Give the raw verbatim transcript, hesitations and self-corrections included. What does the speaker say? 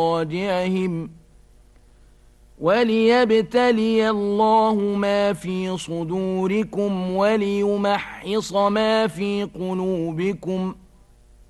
مضاجعهم وليبتلي الله ما في صدوركم وليمحص ما في قلوبكم